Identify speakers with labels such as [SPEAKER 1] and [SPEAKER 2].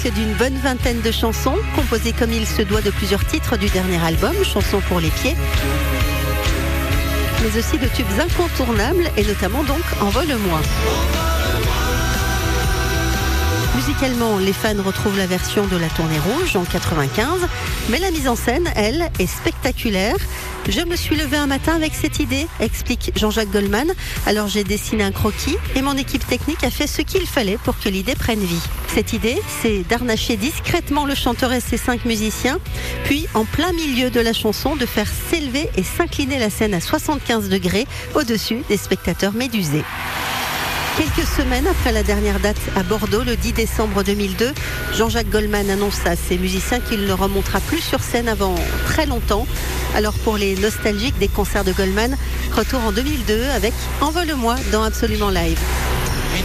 [SPEAKER 1] d'une bonne vingtaine de chansons, composées comme il se doit de plusieurs titres du dernier album, Chansons pour les pieds, mais aussi de tubes incontournables et notamment donc Envole-moi. Musicalement, les fans retrouvent la version de la Tournée Rouge en 95, mais la mise en scène, elle, est spectaculaire. Je me suis levée un matin avec cette idée, explique Jean-Jacques Goldman. Alors j'ai dessiné un croquis et mon équipe technique a fait ce qu'il fallait pour que l'idée prenne vie. Cette idée, c'est d'harnacher discrètement le chanteur et ses 5 musiciens, puis en plein milieu de la chanson, de faire s'élever et s'incliner la scène à 75 degrés au-dessus des spectateurs médusés. Quelques semaines après la dernière date à Bordeaux, le 10 décembre 2002, Jean-Jacques Goldman annonce à ses musiciens qu'il ne remontera plus sur scène avant très longtemps. Alors pour les nostalgiques des concerts de Goldman, retour en 2002 avec Envole-moi dans Absolument Live.